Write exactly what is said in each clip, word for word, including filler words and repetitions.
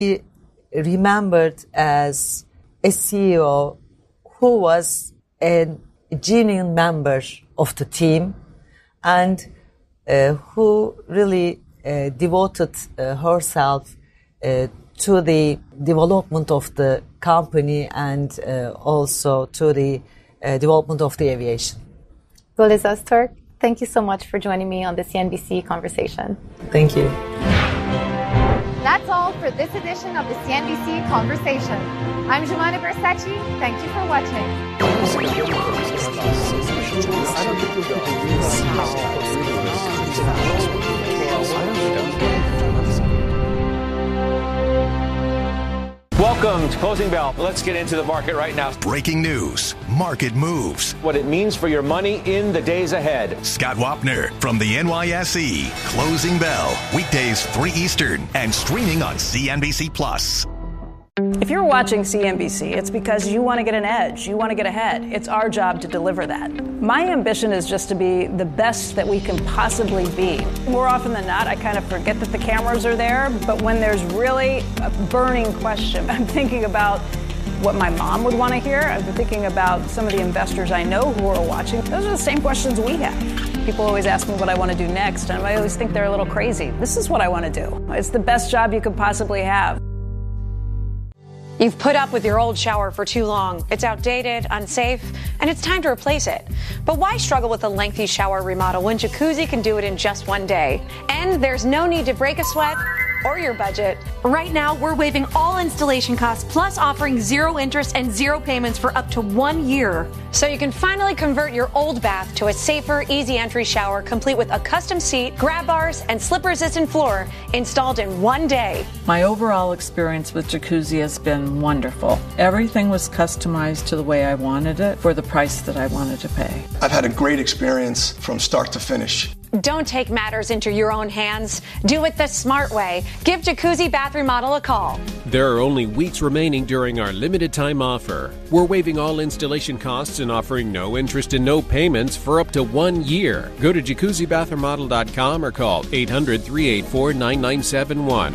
He remembered as a C E O who was a genuine member of the team and uh, who really uh, devoted uh, herself uh, to the development of the company and uh, also to the uh, development of the aviation. Goliz Öztürk, thank you so much for joining me on the C N B C Conversation. Thank you. That's all for this edition of the C N B C Conversation. I'm Jumana Bersachi. Thank you for watching. Welcome to Closing Bell. Let's get into the market right now. Breaking news, market moves, what it means for your money in the days ahead. Scott Wapner from the N Y S E. Closing Bell, weekdays three Eastern and streaming on C N B C Plus. If you're watching C N B C, it's because you want to get an edge, you want to get ahead. It's our job to deliver that. My ambition is just to be the best that we can possibly be. More often than not, I kind of forget that the cameras are there, but when there's really a burning question, I'm thinking about what my mom would want to hear. I've been thinking about some of the investors I know who are watching. Those are the same questions we have. People always ask me what I want to do next, and I always think they're a little crazy. This is what I want to do. It's the best job you could possibly have. You've put up with your old shower for too long. It's outdated, unsafe, and it's time to replace it. But why struggle with a lengthy shower remodel when Jacuzzi can do it in just one day? And there's no need to break a sweat or your budget. Right now, we're waiving all installation costs, plus offering zero interest and zero payments for up to one year. So you can finally convert your old bath to a safer, easy entry shower, complete with a custom seat, grab bars, and slip-resistant floor installed in one day. My overall experience with Jacuzzi has been wonderful. Everything was customized to the way I wanted it for the price that I wanted to pay. I've had a great experience from start to finish. Don't take matters into your own hands. Do it the smart way. Give Jacuzzi Bath Remodel a call. There are only weeks remaining during our limited time offer. We're waiving all installation costs and offering no interest and no payments for up to one year. Go to jacuzzi bath remodel dot com or call eight hundred, three eight four, nine nine seven one.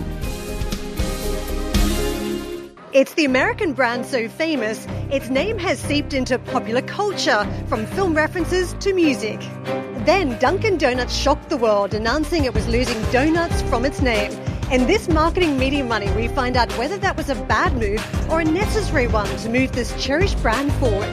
It's the American brand so famous, its name has seeped into popular culture, from film references to music. Then Dunkin' Donuts shocked the world, announcing it was losing donuts from its name. In this marketing media money, we find out whether that was a bad move or a necessary one to move this cherished brand forward.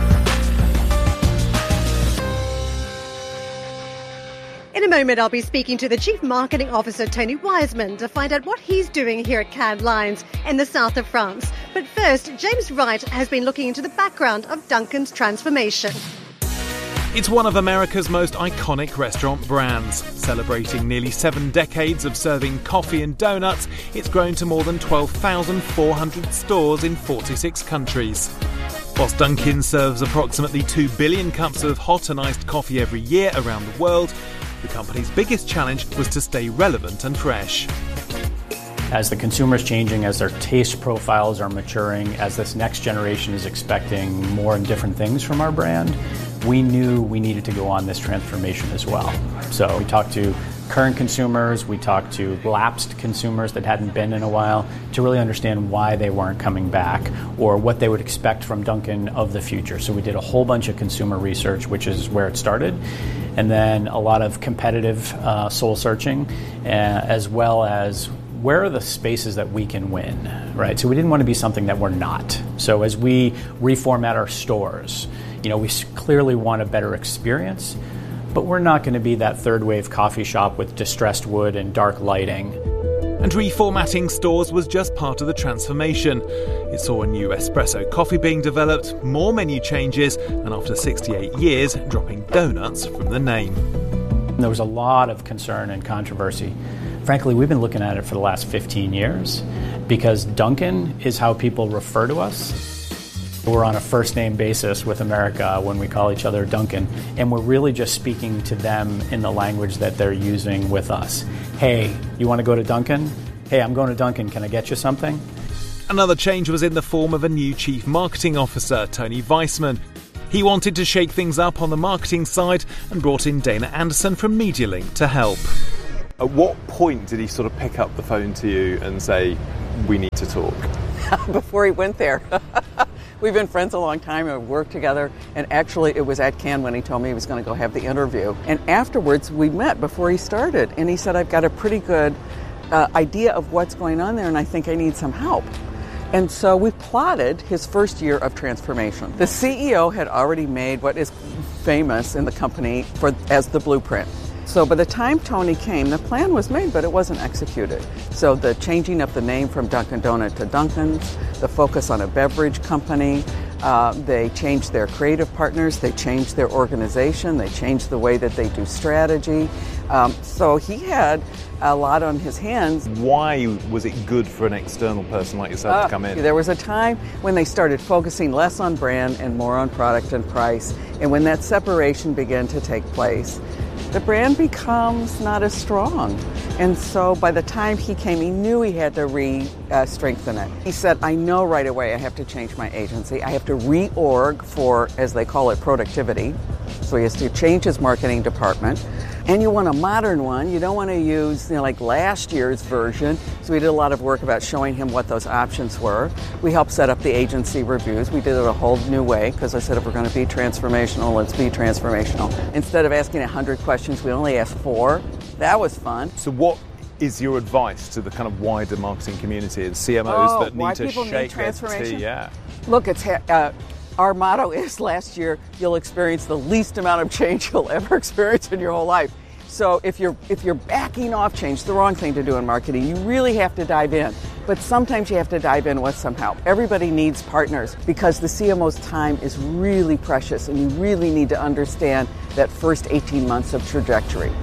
In a moment, I'll be speaking to the Chief Marketing Officer, Tony Wiseman, to find out what he's doing here at Cannes Lions in the south of France. But first, James Wright has been looking into the background of Dunkin's transformation. It's one of America's most iconic restaurant brands. Celebrating nearly seven decades of serving coffee and donuts, it's grown to more than twelve thousand four hundred stores in forty-six countries. Whilst Dunkin' serves approximately two billion cups of hot and iced coffee every year around the world, the company's biggest challenge was to stay relevant and fresh. As the consumer's changing, as their taste profiles are maturing, as this next generation is expecting more and different things from our brand, we knew we needed to go on this transformation as well. So we talked to current consumers, we talked to lapsed consumers that hadn't been in a while to really understand why they weren't coming back or what they would expect from Dunkin' of the future. So we did a whole bunch of consumer research, which is where it started, and then a lot of competitive uh, soul searching, uh, as well as where are the spaces that we can win, right? So we didn't want to be something that we're not. So as we reformat our stores, you know, we clearly want a better experience, but we're not going to be that third wave coffee shop with distressed wood and dark lighting. And reformatting stores was just part of the transformation. It saw a new espresso coffee being developed, more menu changes, and after sixty-eight years, dropping donuts from the name. There was a lot of concern and controversy. Frankly, we've been looking at it for the last fifteen years because Dunkin' is how people refer to us. We're on a first name basis with America when we call each other Dunkin', and we're really just speaking to them in the language that they're using with us. Hey, you want to go to Dunkin'? Hey, I'm going to Dunkin'. Can I get you something? Another change was in the form of a new Chief Marketing Officer, Tony Weissman. He wanted to shake things up on the marketing side and brought in Dana Anderson from MediaLink to help. At what point did he sort of pick up the phone to you and say, we need to talk? Before he went there. We've been friends a long time and worked together, and actually it was at Cannes when he told me he was going to go have the interview. And afterwards we met before he started, and he said, I've got a pretty good uh, idea of what's going on there, and I think I need some help. And so we plotted his first year of transformation. The C E O had already made what is famous in the company for as the blueprint. So by the time Tony came, the plan was made, but it wasn't executed. So the changing of the name from Dunkin' Donut to Dunkin's, the focus on a beverage company, uh, they changed their creative partners, they changed their organization, they changed the way that they do strategy. Um, so he had a lot on his hands. Why was it good for an external person like yourself uh, to come in? There was a time when they started focusing less on brand and more on product and price. And when that separation began to take place, the brand becomes not as strong. And so by the time he came, he knew he had to re-strengthen uh, it. He said, I know right away I have to change my agency. I have to reorg for, as they call it, productivity. So he has to change his marketing department. And you want a modern one. You don't want to use, you know, like last year's version. So we did a lot of work about showing him what those options were. We helped set up the agency reviews. We did it a whole new way because I said if we're going to be transformational, let's be transformational. Instead of asking one hundred questions, we only asked four. That was fun. So what is your advice to the kind of wider marketing community and C M Os oh, that need to shake their tea? Yeah. Look, it's uh, our motto is last year, you'll experience the least amount of change you'll ever experience in your whole life. So if you're if you're backing off change, the wrong thing to do in marketing, you really have to dive in. But sometimes you have to dive in with some help. Everybody needs partners because the C M O's time is really precious, and you really need to understand that first eighteen months of trajectory.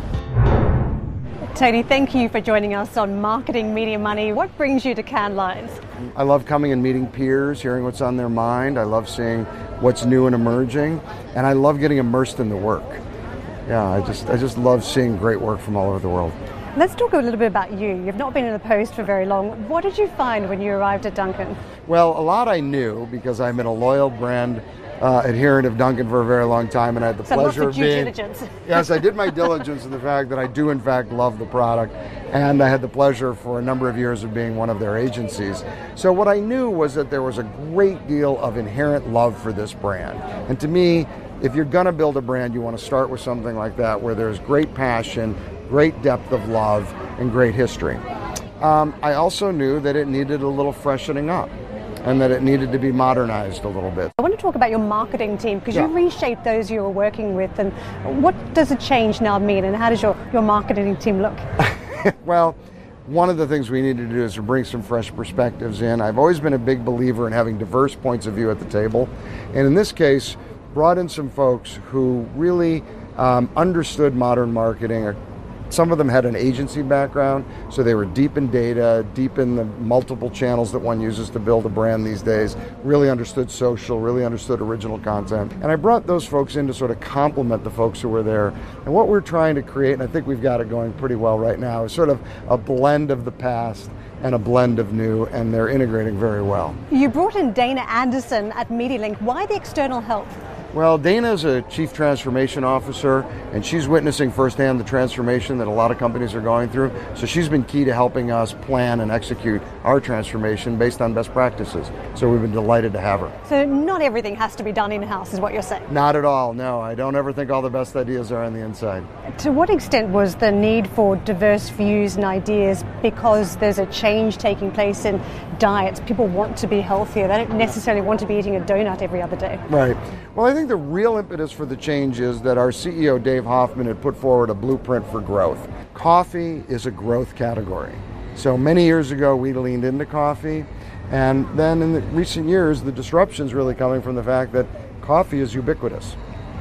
Tony, thank you for joining us on Marketing Media Money. What brings you to Cannes Lions? I love coming and meeting peers, hearing what's on their mind. I love seeing what's new and emerging, and I love getting immersed in the work. Yeah, I just I just love seeing great work from all over the world. Let's talk a little bit about you. You've not been in the post for very long. What did you find when you arrived at Dunkin'? Well, a lot I knew because I've been a loyal brand uh, adherent of Dunkin' for a very long time, and I had the so pleasure lots of, of being. due diligence. Yes, I did my diligence in the fact that I do in fact love the product, and I had the pleasure for a number of years of being one of their agencies. So what I knew was that there was a great deal of inherent love for this brand, and to me, if you're going to build a brand, you want to start with something like that where there's great passion, great depth of love, and great history. Um, I also knew that it needed a little freshening up and that it needed to be modernized a little bit. I want to talk about your marketing team because yeah. you reshaped those you were working with. And what does a change now mean, and how does your, your marketing team look? Well, one of the things we need to do is to bring some fresh perspectives in. I've always been a big believer in having diverse points of view at the table. And in this case, brought in some folks who really um, understood modern marketing. Some of them had an agency background, so they were deep in data, deep in the multiple channels that one uses to build a brand these days, really understood social, really understood original content. And I brought those folks in to sort of complement the folks who were there. And what we're trying to create, and I think we've got it going pretty well right now, is sort of a blend of the past and a blend of new, and they're integrating very well. You brought in Dana Anderson at MediaLink. Why the external help? Well, Dana is a chief transformation officer, and she's witnessing firsthand the transformation that a lot of companies are going through. So she's been key to helping us plan and execute our transformation based on best practices. So we've been delighted to have her. So not everything has to be done in-house, is what you're saying? Not at all, no. I don't ever think all the best ideas are on the inside. To what extent was the need for diverse views and ideas because there's a change taking place in diets? People want to be healthier. They don't necessarily want to be eating a donut every other day. Right. Well, I think the real impetus for the change is that our C E O, Dave Hoffman, had put forward a blueprint for growth. Coffee is a growth category. So many years ago, we leaned into coffee. And then in the recent years, the disruption's really coming from the fact that coffee is ubiquitous.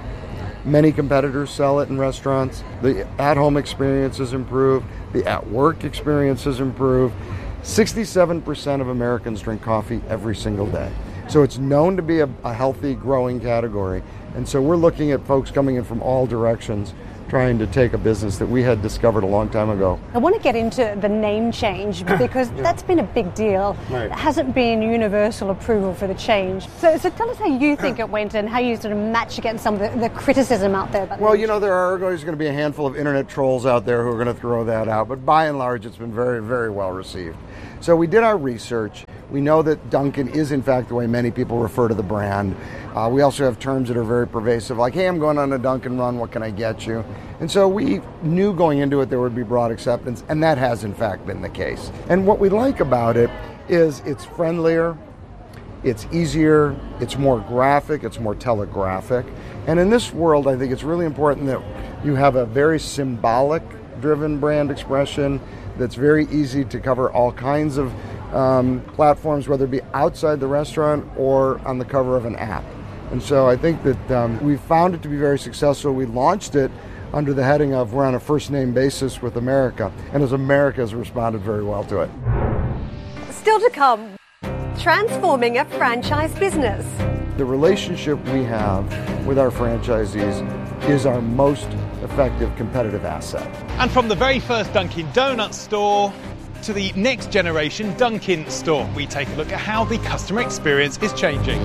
Many competitors sell it in restaurants. The at-home experience has improved. The at-work experience has improved. sixty-seven percent of Americans drink coffee every single day. So it's known to be a, a healthy, growing category. And so we're looking at folks coming in from all directions, trying to take a business that we had discovered a long time ago. I want to get into the name change because yeah. that's been a big deal. Right. There hasn't been universal approval for the change. So, so tell us how you think it went and how you sort of match against some of the, the criticism out there. About well, the you know, there are always going to be a handful of internet trolls out there who are going to throw that out, but by and large, it's been very, very well received. So we did our research. We know that Dunkin' is, in fact, the way many people refer to the brand. Uh, we also have terms that are very pervasive, like, hey, I'm going on a Dunkin' run, what can I get you? And so we knew going into it there would be broad acceptance, and that has, in fact, been the case. And what we like about it is it's friendlier, it's easier, it's more graphic, it's more telegraphic. And in this world, I think it's really important that you have a very symbolic-driven brand expression that's very easy to cover all kinds of um, platforms, whether it be outside the restaurant or on the cover of an app. And so I think that um, we found it to be very successful. We launched it under the heading of we're on a first-name basis with America, and as America has responded very well to it. Still to come, transforming a franchise business. The relationship we have with our franchisees is our most effective competitive asset. And from the very first Dunkin' Donuts store to the next generation Dunkin' store, we take a look at how the customer experience is changing.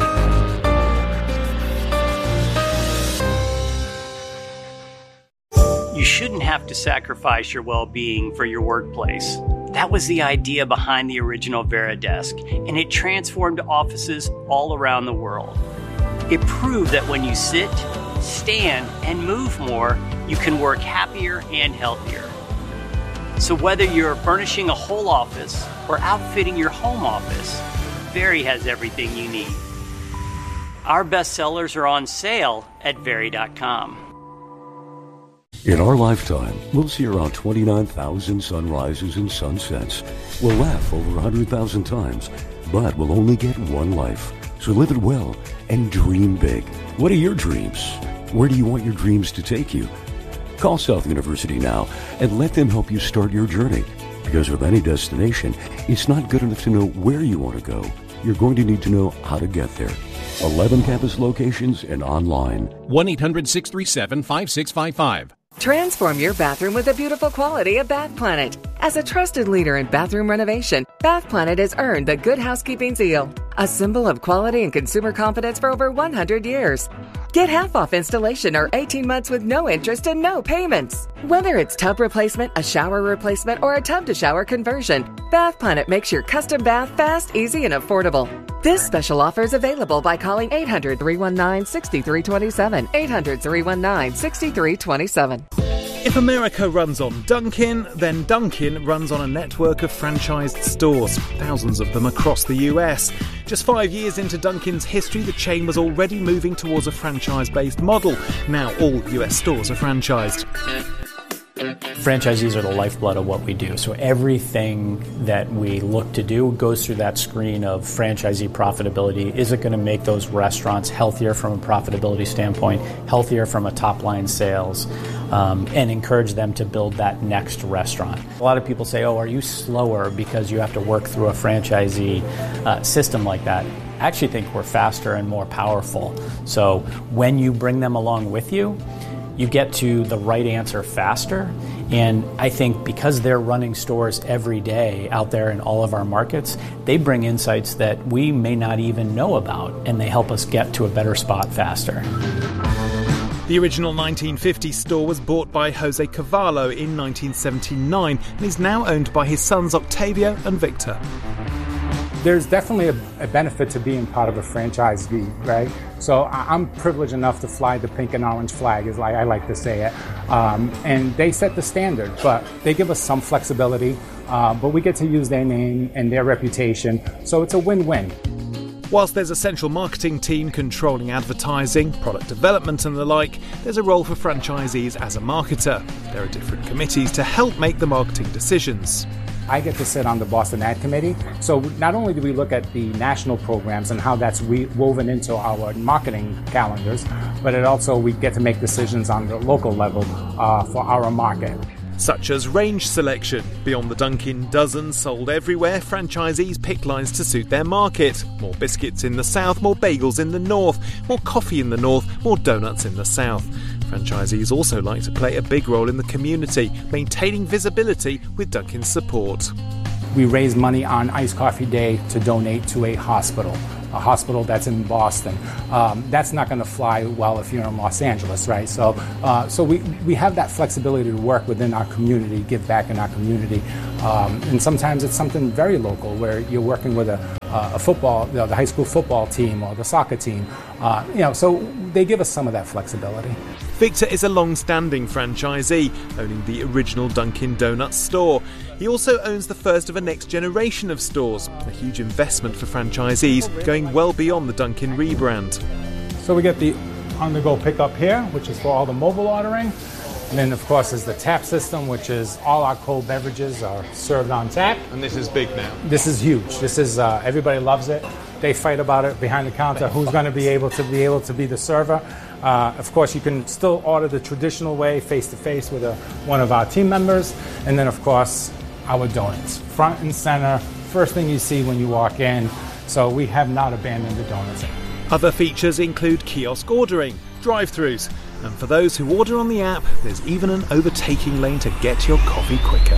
You shouldn't have to sacrifice your well-being for your workplace. That was the idea behind the original Veridesk, and it transformed offices all around the world. It proved that when you sit, stand, and move more, you can work happier and healthier. So whether you're furnishing a whole office or outfitting your home office, Very has everything you need. Our best sellers are on sale at Very dot com. In our lifetime, we'll see around twenty-nine thousand sunrises and sunsets. We'll laugh over one hundred thousand times, but we'll only get one life. So live it well and dream big. What are your dreams? Where do you want your dreams to take you? Call South University now and let them help you start your journey. Because with any destination, it's not good enough to know where you want to go. You're going to need to know how to get there. eleven campus locations and online. one eight hundred six three seven five six five five. Transform your bathroom with the beautiful quality of Bath Planet. As a trusted leader in bathroom renovation, Bath Planet has earned the Good Housekeeping seal, a symbol of quality and consumer confidence for over one hundred years. Get half off installation or eighteen months with no interest and no payments. Whether it's tub replacement, a shower replacement, or a tub-to-shower conversion, Bath Planet makes your custom bath fast, easy, and affordable. This special offer is available by calling eight hundred, three one nine, six three two seven, eight hundred, three one nine, six three two seven. If America runs on Dunkin', then Dunkin' runs on a network of franchised stores, thousands of them across the U S. Just five years into Dunkin's history, the chain was already moving towards a franchise-based model. Now all U S stores are franchised. Franchisees are the lifeblood of what we do. So everything that we look to do goes through that screen of franchisee profitability. Is it going to make those restaurants healthier from a profitability standpoint, healthier from a top-line sales, um, and encourage them to build that next restaurant? A lot of people say, oh, are you slower because you have to work through a franchisee uh, system like that? I actually think we're faster and more powerful. So when you bring them along with you, you get to the right answer faster. And I think because they're running stores every day out there in all of our markets, they bring insights that we may not even know about, and they help us get to a better spot faster. The original nineteen fifty store was bought by Jose Cavallo in nineteen seventy-nine and is now owned by his sons Octavio and Victor. There's definitely a, a benefit to being part of a franchisee, right? So I'm privileged enough to fly the pink and orange flag, is like I like to say it. Um, and they set the standard, but they give us some flexibility, uh, but we get to use their name and their reputation, so it's a win-win. Whilst there's a central marketing team controlling advertising, product development and the like, there's a role for franchisees as a marketer. There are different committees to help make the marketing decisions. I get to sit on the Boston Ad Committee. So not only do we look at the national programs and how that's we- woven into our marketing calendars, but it also we get to make decisions on the local level uh, for our market. such as range selection. Beyond the Dunkin' dozens sold everywhere, franchisees picked lines to suit their market. More biscuits in the south, more bagels in the north, more coffee in the north, more donuts in the south. Franchisees also like to play a big role in the community, maintaining visibility with Dunkin's support. We raise money on Iced Coffee Day to donate to a hospital. A hospital that's in Boston. Um, that's not going to fly well if you're in Los Angeles, right? So, uh, so we, we have that flexibility to work within our community, give back in our community, um, and sometimes it's something very local where you're working with a, uh, a football, you know, the high school football team or the soccer team. Uh, you know, so they give us some of that flexibility. Victor is a long-standing franchisee, owning the original Dunkin' Donuts store. He also owns the first of a next generation of stores, a huge investment for franchisees, going well beyond the Dunkin' rebrand. So we get the on-the-go pickup here, which is for all the mobile ordering. And then, of course, is the tap system, which is all our cold beverages are served on tap. And this is big now. This is huge. This is uh, everybody loves it. They fight about it behind the counter. Who's going to be able to be able to be the server? Uh, of course, you can still order the traditional way, face-to-face with a, one of our team members. And then, of course, our donuts. Front and center, first thing you see when you walk in. So we have not abandoned the donuts. Other features include kiosk ordering, drive-thrus, and for those who order on the app, there's even an overtaking lane to get your coffee quicker.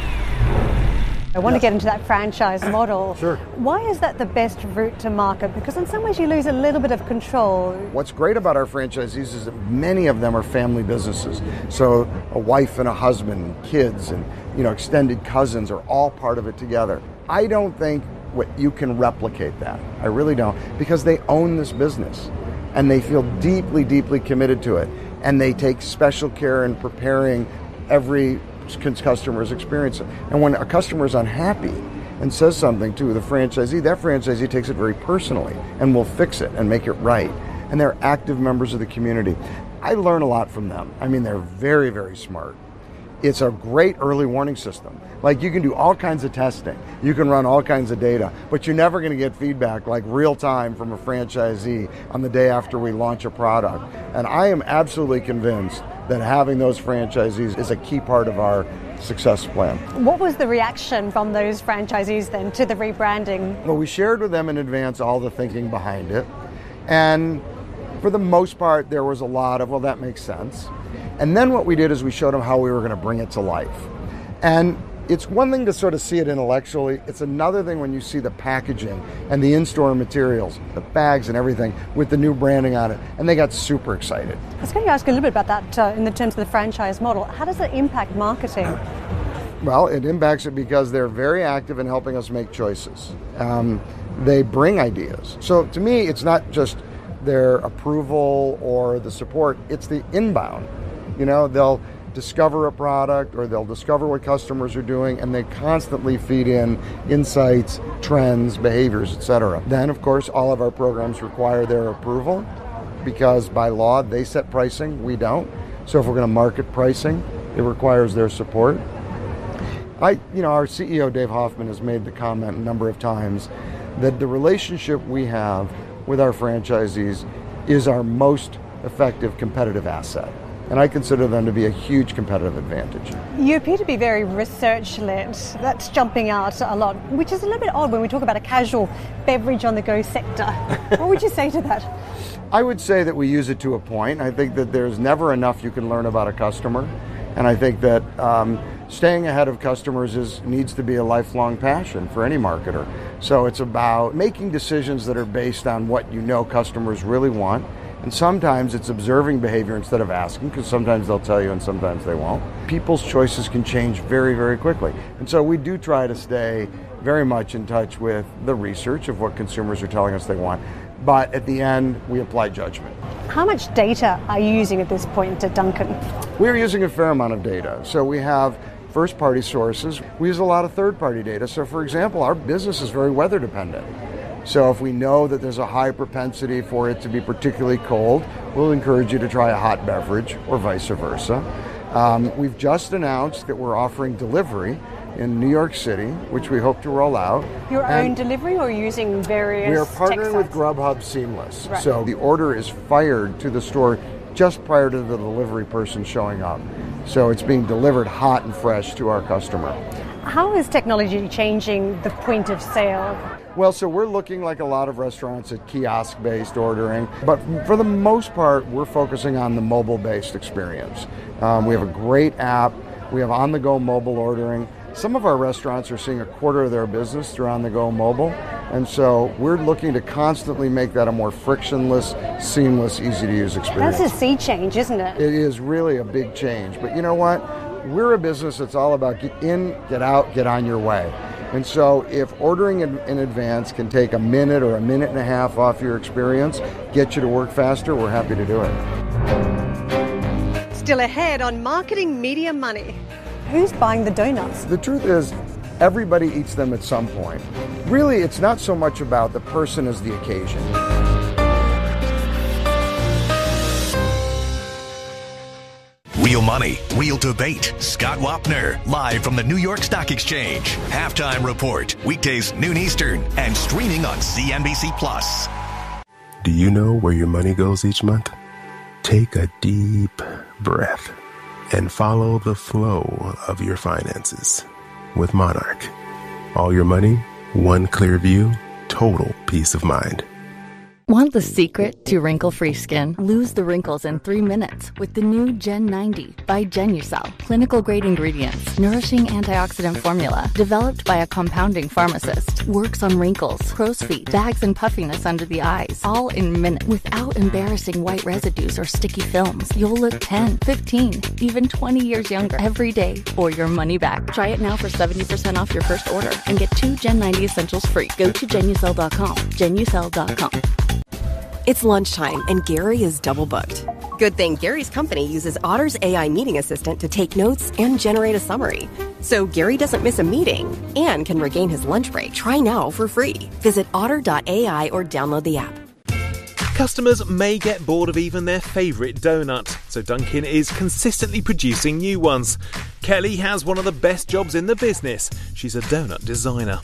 I want to get into that franchise model. Sure. Why is that the best route to market? Because in some ways you lose a little bit of control. What's great about our franchisees is that many of them are family businesses. So a wife and a husband, kids, and you know extended cousins are all part of it together. I don't think what you can replicate that. I really don't, because they own this business and they feel deeply, deeply committed to it, and they take special care in preparing every customer's experience. And when a customer is unhappy and says something to the franchisee, that franchisee takes it very personally and will fix it and make it right. And they're active members of the community. I learn a lot from them. I mean, they're very, very smart. It's a great early warning system. Like, you can do all kinds of testing, you can run all kinds of data, but you're never going to get feedback like real time from a franchisee on the day after we launch a product. And I am absolutely convinced that having those franchisees is a key part of our success plan. What was the reaction from those franchisees then to the rebranding? Well, we shared with them in advance all the thinking behind it. And for the most part, there was a lot of, well, that makes sense. And then what we did is we showed them how we were going to bring it to life. And it's one thing to sort of see it intellectually. It's another thing when you see the packaging and the in-store materials, the bags and everything with the new branding on it. And they got super excited. I was going to ask you a little bit about that uh, in the terms of the franchise model. How does it impact marketing? Well, it impacts it because they're very active in helping us make choices. Um, they bring ideas. So to me, it's not just their approval or the support, it's the inbound. You know, they'll discover a product or they'll discover what customers are doing, and they constantly feed in insights, trends, behaviors, et cetera. Then, of course, all of our programs require their approval because by law they set pricing, we don't. So if we're going to market pricing, it requires their support. I, you know, our C E O, Dave Hoffman, has made the comment a number of times that the relationship we have with our franchisees is our most effective competitive asset. And I consider them to be a huge competitive advantage. You appear to be very research-led. That's jumping out a lot, which is a little bit odd when we talk about a casual beverage on the go sector. What would you say to that? I would say that we use it to a point. I think that there's never enough you can learn about a customer. And I think that um, staying ahead of customers is needs to be a lifelong passion for any marketer. So it's about making decisions that are based on what you know customers really want. And sometimes it's observing behavior instead of asking, because sometimes they'll tell you and sometimes they won't. People's choices can change very, very quickly. And so we do try to stay very much in touch with the research of what consumers are telling us they want. But at the end, we apply judgment. How much data are you using at this point at Dunkin'? We're using a fair amount of data. So we have first-party sources. We use a lot of third-party data. So, for example, our business is very weather-dependent. So if we know that there's a high propensity for it to be particularly cold, we'll encourage you to try a hot beverage or vice versa. Um, we've just announced that we're offering delivery in New York City, which we hope to roll out. Your and own delivery or using various we are partnering with Grubhub Seamless. Right. So the order is fired to the store just prior to the delivery person showing up. So it's being delivered hot and fresh to our customer. How is technology changing the point of sale? Well, so we're looking like a lot of restaurants at kiosk-based ordering, but for the most part, we're focusing on the mobile-based experience. Um, we have a great app. We have on-the-go mobile ordering. Some of our restaurants are seeing a quarter of their business through on-the-go mobile, and so we're looking to constantly make that a more frictionless, seamless, easy-to-use experience. That's a sea change, isn't it? It is really a big change, but you know what? We're a business that's all about get in, get out, get on your way. And so if ordering in, in advance can take a minute or a minute and a half off your experience, get you to work faster, we're happy to do it. Still ahead on Marketing Media Money. Who's buying the donuts? The truth is, everybody eats them at some point. Really, it's not so much about the person as the occasion. Real Money, Real Debate. Scott Wapner, live from the New York Stock Exchange. Halftime Report, weekdays noon Eastern, and streaming on C N B C Plus. Do you know where your money goes each month? Take a deep breath and follow the flow of your finances with Monarch. All your money, one clear view, total peace of mind. Want the secret to wrinkle-free skin? Lose the wrinkles in three minutes with the new Gen ninety by Genucel. Clinical-grade ingredients, nourishing antioxidant formula, developed by a compounding pharmacist. Works on wrinkles, crow's feet, bags and puffiness under the eyes, all in minutes. Without embarrassing white residues or sticky films, you'll look ten, fifteen, even twenty years younger every day or your money back. Try it now for seventy percent off your first order and get two Gen ninety essentials free. Go to Genucel dot com. Genucel dot com. It's lunchtime, and Gary is double booked. Good thing Gary's company uses Otter's A I meeting assistant to take notes and generate a summary. So Gary doesn't miss a meeting and can regain his lunch break. Try now for free. Visit otter dot A I or download the app. Customers may get bored of even their favourite donut, so Dunkin' is consistently producing new ones. Kelly has one of the best jobs in the business. She's a donut designer.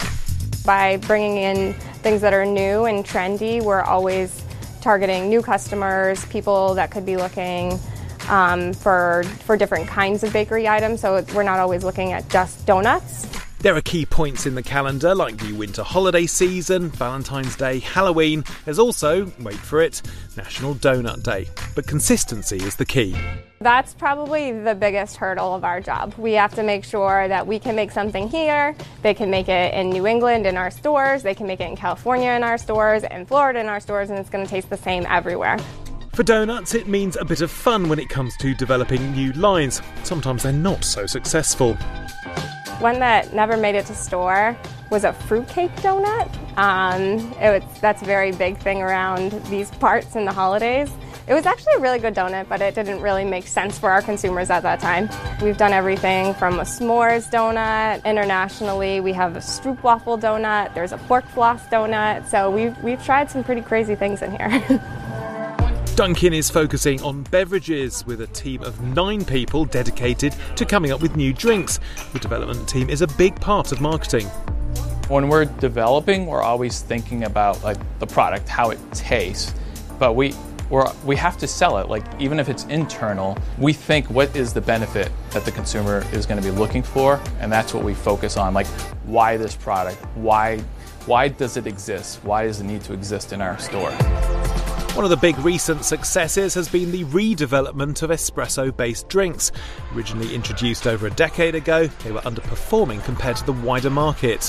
By bringing in things that are new and trendy, we're always targeting new customers, people that could be looking um, for for different kinds of bakery items, so we're not always looking at just donuts. There are key points in the calendar like the winter holiday season, Valentine's Day, Halloween. There's also, wait for it, National Donut Day. But consistency is the key. That's probably the biggest hurdle of our job. We have to make sure that we can make something here, they can make it in New England in our stores, they can make it in California in our stores, in Florida in our stores, and it's going to taste the same everywhere. For donuts, it means a bit of fun when it comes to developing new lines. Sometimes they're not so successful. One that never made it to store was a fruitcake donut. Um, it was, that's a very big thing around these parts in the holidays. It was actually a really good donut, but it didn't really make sense for our consumers at that time. We've done everything from a s'mores donut. Internationally, we have a stroopwafel donut. There's a pork floss donut. So we've, we've tried some pretty crazy things in here. Dunkin' is focusing on beverages with a team of nine people dedicated to coming up with new drinks. The development team is a big part of marketing. When we're developing, we're always thinking about like the product, how it tastes, but we we're, we have to sell it. Like even if it's internal, we think what is the benefit that the consumer is going to be looking for, and that's what we focus on. Like why this product? Why why does it exist? Why does it need to exist in our store? One of the big recent successes has been the redevelopment of espresso-based drinks. Originally introduced over a decade ago, they were underperforming compared to the wider market.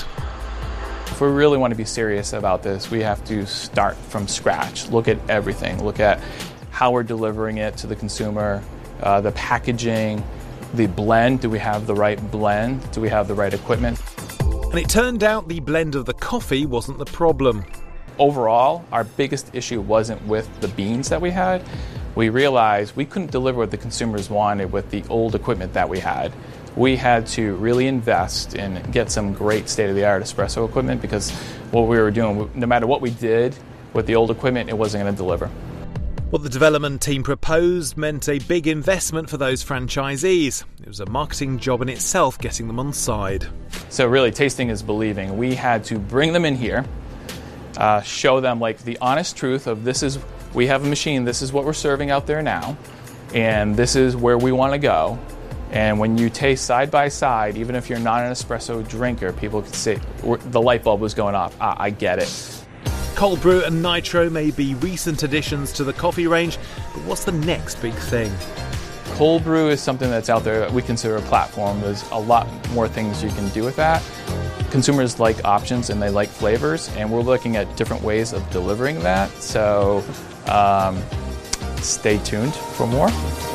If we really want to be serious about this, we have to start from scratch. Look at everything. Look at how we're delivering it to the consumer, uh, the packaging, the blend. Do we have the right blend? Do we have the right equipment? And it turned out the blend of the coffee wasn't the problem. Overall, our biggest issue wasn't with the beans that we had. We realized we couldn't deliver what the consumers wanted with the old equipment that we had. We had to really invest and get some great state-of-the-art espresso equipment because what we were doing, no matter what we did with the old equipment, it wasn't going to deliver. What the development team proposed meant a big investment for those franchisees. It was a marketing job in itself getting them on side. So really, tasting is believing. We had to bring them in here, Uh, show them like the honest truth of this is, we have a machine, this is what we're serving out there now, and this is where we want to go. And when you taste side by side, even if you're not an espresso drinker, people can say the light bulb was going off. Ah, I get it. Cold brew and nitro may be recent additions to the coffee range, but what's the next big thing? Cold brew is something that's out there that we consider a platform. There's a lot more things you can do with that. Consumers like options and they like flavors, and we're looking at different ways of delivering that. So um, stay tuned for more.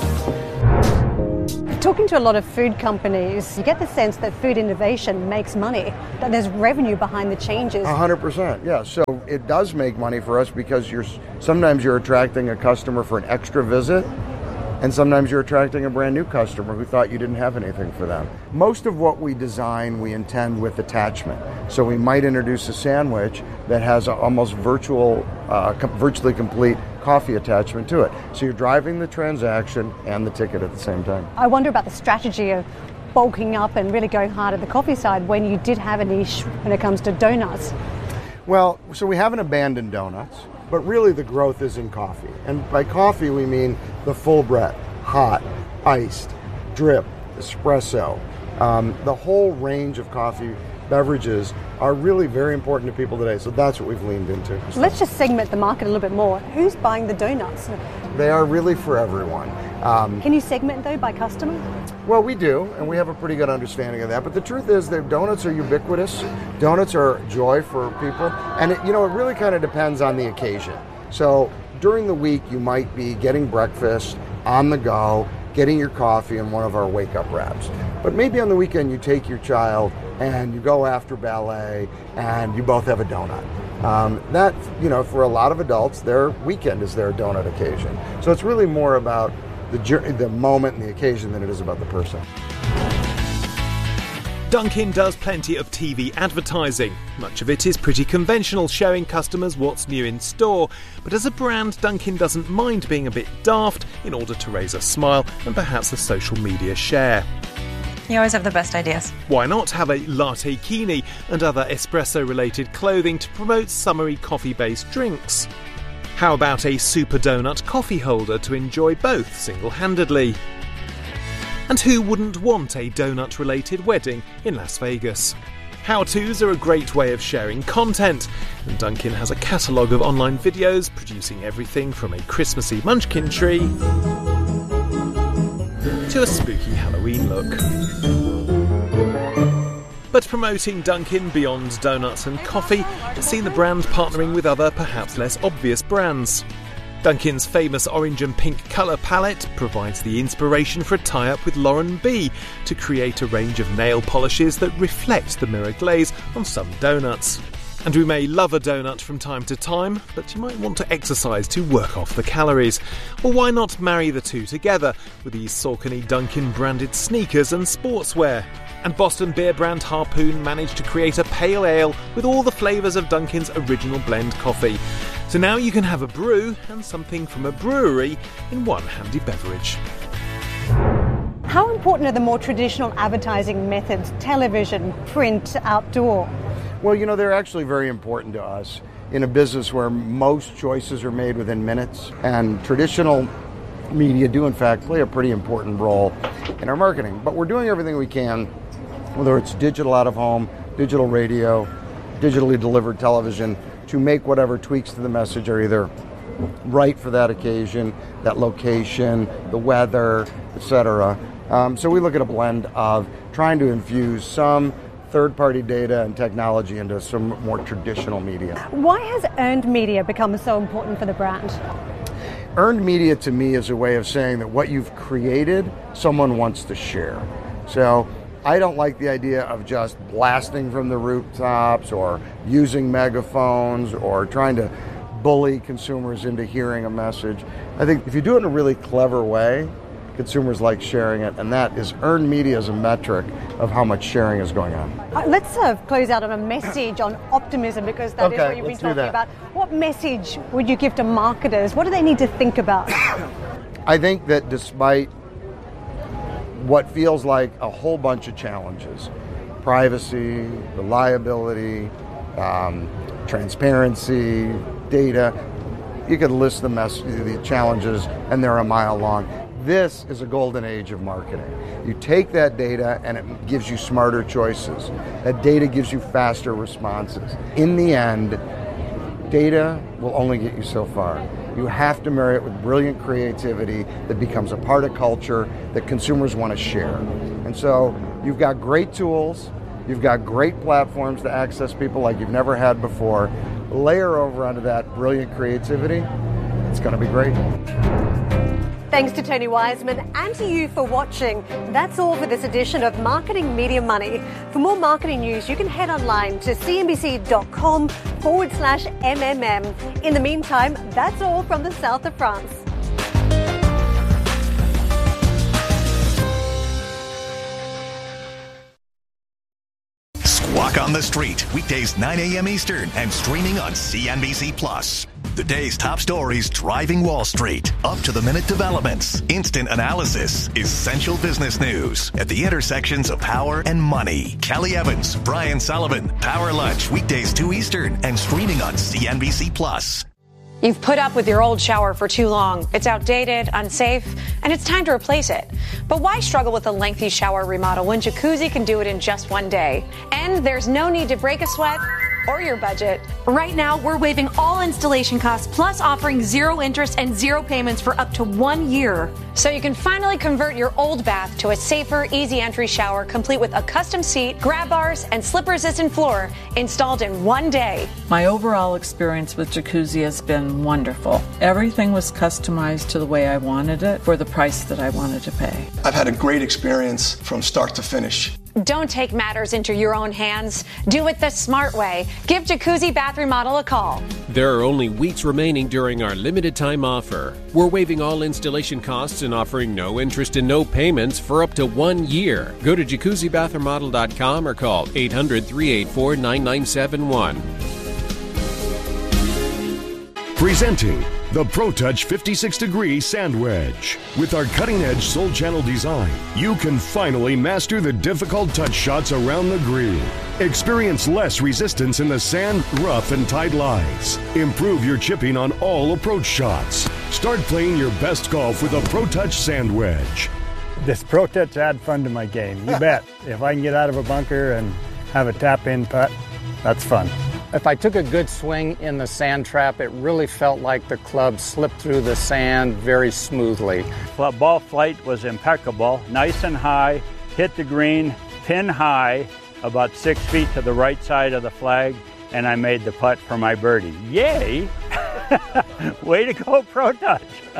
Talking to a lot of food companies, you get the sense that food innovation makes money, that there's revenue behind the changes. one hundred percent, yeah. So it does make money for us because you're sometimes you're attracting a customer for an extra visit, and sometimes you're attracting a brand new customer who thought you didn't have anything for them. Most of what we design, we intend with attachment. So we might introduce a sandwich that has an almost virtual, uh, com- virtually complete coffee attachment to it. So you're driving the transaction and the ticket at the same time. I wonder about the strategy of bulking up and really going hard at the coffee side when you did have a niche when it comes to donuts. Well, so we haven't abandoned donuts, but really the growth is in coffee. And by coffee, we mean the full breadth, hot, iced, drip, espresso. Um, the whole range of coffee beverages are really very important to people today. So that's what we've leaned into. Let's just segment the market a little bit more. Who's buying the donuts? They are really for everyone. Um, Can you segment though by customer? Well, we do, and we have a pretty good understanding of that. But the truth is that donuts are ubiquitous. Donuts are joy for people. And, it, you know, it really kind of depends on the occasion. So during the week, you might be getting breakfast on the go, getting your coffee and one of our wake-up wraps. But maybe on the weekend, you take your child and you go after ballet and you both have a donut. Um, that, you know, for a lot of adults, their weekend is their donut occasion. So it's really more about the journey, the moment and the occasion than it is about the person. Dunkin' does plenty of T V advertising. Much of it is pretty conventional, showing customers what's new in store. But as a brand, Dunkin' doesn't mind being a bit daft in order to raise a smile and perhaps a social media share. You always have the best ideas. Why not have a latte kini and other espresso-related clothing to promote summery coffee-based drinks? How about a super donut coffee holder to enjoy both single-handedly? And who wouldn't want a donut-related wedding in Las Vegas? How-tos are a great way of sharing content, and Dunkin' has a catalogue of online videos producing everything from a Christmassy munchkin tree to a spooky Halloween look. But promoting Dunkin' beyond donuts and coffee has seen the brand partnering with other, perhaps less obvious brands. Dunkin's famous orange and pink colour palette provides the inspiration for a tie-up with Lauren B to create a range of nail polishes that reflect the mirror glaze on some donuts. And we may love a donut from time to time, but you might want to exercise to work off the calories. Or why not marry the two together with these Saucony Dunkin branded sneakers and sportswear? And Boston beer brand Harpoon managed to create a pale ale with all the flavours of Dunkin's original blend coffee. So now you can have a brew and something from a brewery in one handy beverage. How important are the more traditional advertising methods, television, print, outdoor? Well, you know, they're actually very important to us in a business where most choices are made within minutes, and traditional media do in fact play a pretty important role in our marketing. But we're doing everything we can, whether it's digital out of home, digital radio, digitally delivered television, to make whatever tweaks to the message are either right for that occasion, that location, the weather, et cetera. Um, so we look at a blend of trying to infuse some third-party data and technology into some more traditional media. Why has earned media become so important for the brand? Earned media to me is a way of saying that what you've created, someone wants to share. So I don't like the idea of just blasting from the rooftops or using megaphones or trying to bully consumers into hearing a message. I think if you do it in a really clever way, consumers like sharing it, and that is earned media as a metric of how much sharing is going on. Uh, let's uh, close out on a message on optimism, because that okay, is what you've been let's do talking that. about. What message would you give to marketers? What do they need to think about? I think that despite what feels like a whole bunch of challenges, privacy, reliability, um, transparency, data, you could list the, mess- the challenges and they're a mile long. This is a golden age of marketing. You take that data and it gives you smarter choices. That data gives you faster responses. In the end, data will only get you so far. You have to marry it with brilliant creativity that becomes a part of culture that consumers want to share. And so you've got great tools, you've got great platforms to access people like you've never had before. Layer over onto that brilliant creativity, it's going to be great. Thanks to Tony Wiseman and to you for watching. That's all for this edition of Marketing Media Money. For more marketing news, you can head online to cnbc.com forward slash MMM. In the meantime, that's all from the south of France. Squawk on the Street, weekdays nine a.m. Eastern and streaming on C N B C Plus. The day's top stories driving Wall Street. Up-to-the-minute developments, instant analysis, essential business news at the intersections of power and money. Kelly Evans, Brian Sullivan, Power Lunch, weekdays two Eastern and streaming on C N B C Plus. You've put up with your old shower for too long. It's outdated, unsafe, and it's time to replace it. But why struggle with a lengthy shower remodel when Jacuzzi can do it in just one day? And there's no need to break a sweat or your budget. Right now, we're waiving all installation costs, plus offering zero interest and zero payments for up to one year. So you can finally convert your old bath to a safer, easy entry shower, complete with a custom seat, grab bars, and slip-resistant floor installed in one day. My overall experience with Jacuzzi has been wonderful. Everything was customized to the way I wanted it for the price that I wanted to pay. I've had a great experience from start to finish. Don't take matters into your own hands. Do it the smart way. Give Jacuzzi Bath Remodel a call. There are only weeks remaining during our limited time offer. We're waiving all installation costs and offering no interest and no payments for up to one year. Go to jacuzzi bath remodel dot com or call eight hundred, three eight four, nine nine seven one. Presenting the ProTouch fifty-six degree Sand Wedge. With our cutting-edge Soul Channel design, you can finally master the difficult touch shots around the green. Experience less resistance in the sand, rough, and tight lies. Improve your chipping on all approach shots. Start playing your best golf with a ProTouch Sand Wedge. This ProTouch add fun to my game, you bet. If I can get out of a bunker and have a tap-in putt, that's fun. If I took a good swing in the sand trap, it really felt like the club slipped through the sand very smoothly. Well, ball flight was impeccable, nice and high, hit the green, pin high, about six feet to the right side of the flag, and I made the putt for my birdie. Yay! Way to go, ProTouch!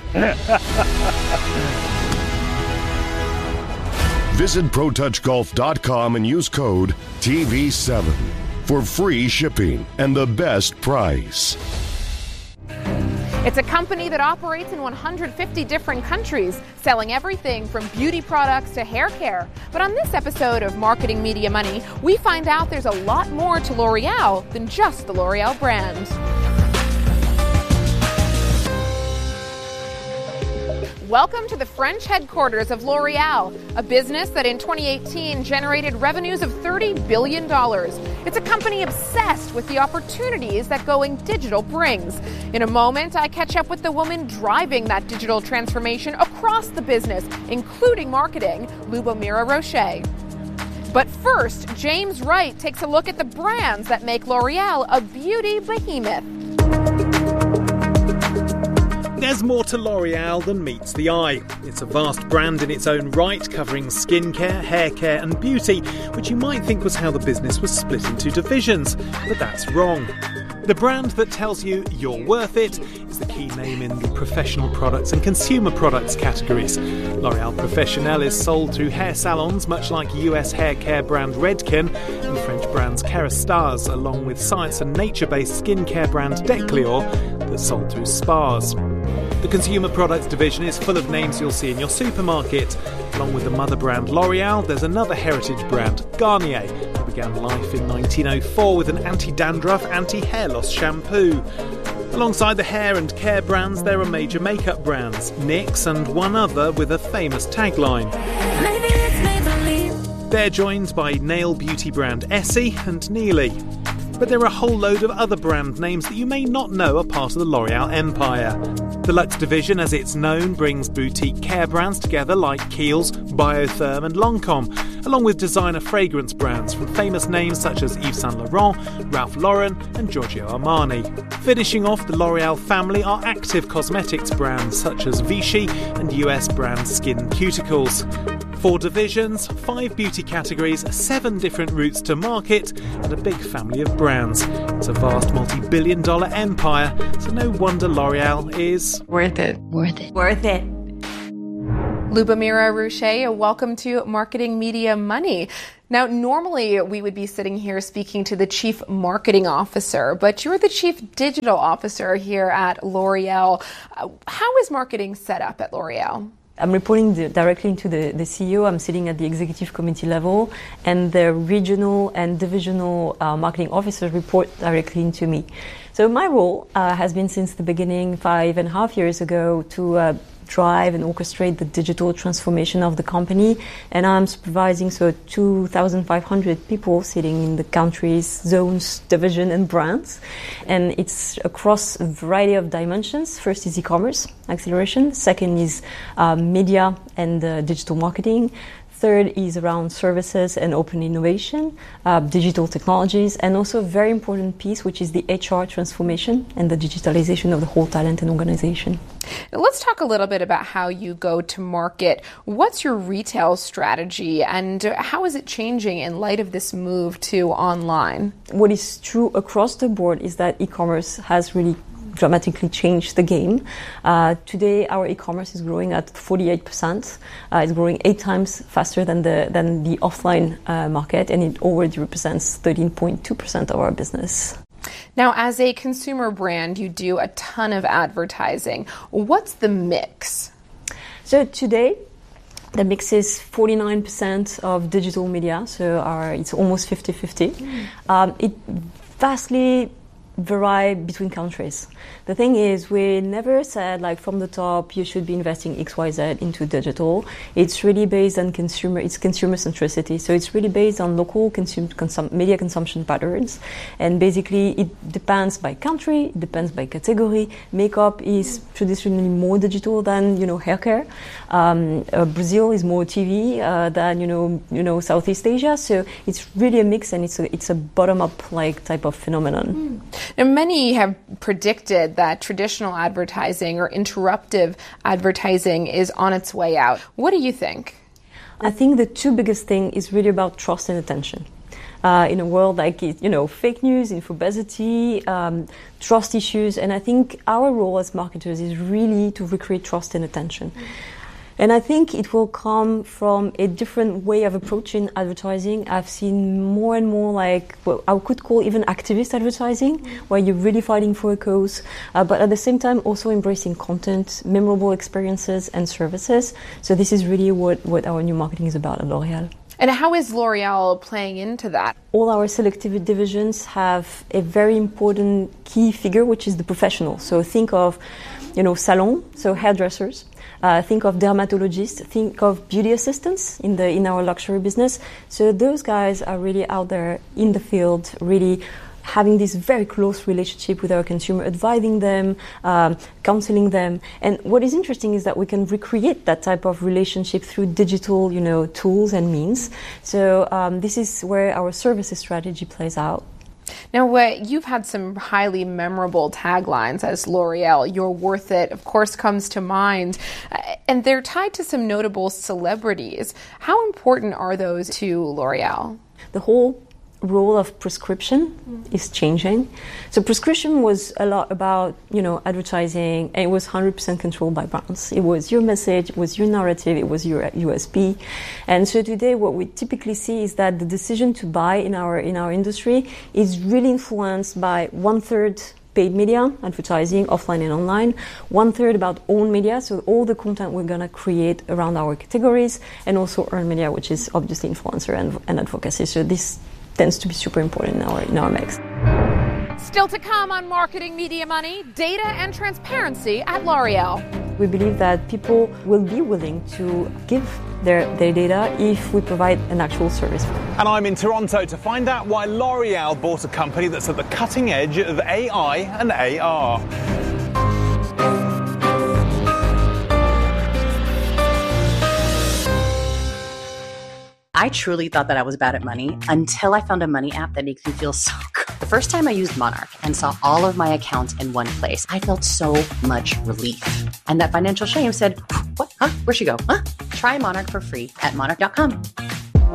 Visit pro touch golf dot com and use code T V seven. For free shipping and the best price. It's a company that operates in one hundred fifty different countries, selling everything from beauty products to hair care. But on this episode of Marketing Media Money, we find out there's a lot more to L'Oreal than just the L'Oreal brand. Welcome to the French headquarters of L'Oreal, a business that in twenty eighteen generated revenues of thirty billion dollars. It's a company obsessed with the opportunities that going digital brings. In a moment, I catch up with the woman driving that digital transformation across the business, including marketing, Lubomira Roche. But first, James Wright takes a look at the brands that make L'Oreal a beauty behemoth. There's more to L'Oreal than meets the eye. It's a vast brand in its own right, covering skincare, hair care and beauty, which you might think was how the business was split into divisions, but that's wrong. The brand that tells you you're worth it is the key name in the professional products and consumer products categories. L'Oréal Professionnel is sold through hair salons, much like U S hair care brand Redken and French brands Kérastase, along with science and nature-based skincare brand Decléor that's sold through spas. The consumer products division is full of names you'll see in your supermarket. Along with the mother brand L'Oréal, there's another heritage brand, Garnier, who began life in nineteen oh four with an anti-dandruff, anti-hair loss shampoo. Alongside the hair and care brands, there are major makeup brands, N Y X and one other with a famous tagline. Maybe it's Maybelline. They're joined by nail beauty brand Essie and Neely. But there are a whole load of other brand names that you may not know are part of the L'Oréal empire. The Luxe division, as it's known, brings boutique care brands together like Kiehl's, Biotherm and Lancôme, along with designer fragrance brands from famous names such as Yves Saint Laurent, Ralph Lauren and Giorgio Armani. Finishing off the L'Oréal family are active cosmetics brands such as Vichy and U S brand Skin Cuticles. Four divisions, five beauty categories, seven different routes to market, and a big family of brands. It's a vast multi-billion dollar empire, so no wonder L'Oréal is... Worth it. Worth it. Worth it. Lubomira Ruche, welcome to Marketing Media Money. Now, normally we would be sitting here speaking to the Chief Marketing Officer, but you're the Chief Digital Officer here at L'Oréal. Uh, how is marketing set up at L'Oréal? I'm reporting the, directly to the, the C E O. I'm sitting at the executive committee level, and the regional and divisional uh, marketing officers report directly into me. So my role uh, has been since the beginning, five and a half years ago, to uh, drive and orchestrate the digital transformation of the company. And I'm supervising so two thousand five hundred people sitting in the countries, zones, division and brands. And it's across a variety of dimensions. First is e-commerce acceleration. Second is um, media and uh, digital marketing. Third is around services and open innovation, uh, digital technologies, and also a very important piece, which is the H R transformation and the digitalization of the whole talent and organization. Now let's talk a little bit about how you go to market. What's your retail strategy, and how is it changing in light of this move to online? What is true across the board is that e-commerce has really dramatically changed the game. Uh, today, our e-commerce is growing at forty-eight percent. Uh, it's growing eight times faster than the than the offline uh, market, and it already represents thirteen point two percent of our business. Now, as a consumer brand, you do a ton of advertising. What's the mix? So today, the mix is forty-nine percent of digital media, so our, it's almost fifty-fifty. Mm. Um, it vastly vary between countries. The thing is, we never said, like, from the top, you should be investing X Y Z into digital. It's really based on consumer, it's consumer centricity. So it's really based on local consume, consum, media consumption patterns. And basically, it depends by country, it depends by category. Makeup is traditionally more digital than, you know, hair care. Um, uh, Brazil is more T V uh, than, you know, you know, Southeast Asia. So it's really a mix, and it's a, it's a bottom-up, like, type of phenomenon. Mm. And many have predicted that traditional advertising or interruptive advertising is on its way out. What do you think? I think the two biggest things is really about trust and attention. Uh, in a world like, you know, fake news, infobesity, um, trust issues, and I think our role as marketers is really to recreate trust and attention. Mm. And I think it will come from a different way of approaching advertising. I've seen more and more, like, what I could call even activist advertising, mm-hmm. where you're really fighting for a cause, uh, but at the same time also embracing content, memorable experiences and services. So this is really what, what our new marketing is about at L'Oréal. And how is L'Oréal playing into that? All our selective divisions have a very important key figure, which is the professional. So think of, you know, salon, so hairdressers. Uh, think of dermatologists, think of beauty assistants in the in our luxury business. So those guys are really out there in the field, really having this very close relationship with our consumer, advising them, um, counseling them. And what is interesting is that we can recreate that type of relationship through digital, you know, tools and means. So um, this is where our services strategy plays out. Now, uh, you've had some highly memorable taglines as L'Oréal. You're worth it, of course, comes to mind. Uh, and they're tied to some notable celebrities. How important are those to L'Oréal? The whole role of prescription mm. is changing. So prescription was a lot about, you know, advertising, and it was one hundred percent controlled by brands. It was your message, it was your narrative, it was your U S P. And so today what we typically see is that the decision to buy in our in our industry is really influenced by one third paid media, advertising, offline and online, one third about own media, so all the content we're going to create around our categories, and also earned media, which is obviously influencer and, and advocacy. So this tends to be super important in our in our mix. Still to come on Marketing Media Money, data and transparency at L'Oréal. We believe that people will be willing to give their, their data if we provide an actual service. And I'm in Toronto to find out why L'Oreal bought a company that's at the cutting edge of A I and A R. I truly thought that I was bad at money until I found a money app that makes me feel so good. The first time I used Monarch and saw all of my accounts in one place, I felt so much relief. And that financial shame said, what? Huh? Where'd she go? Huh? Try Monarch for free at monarch dot com.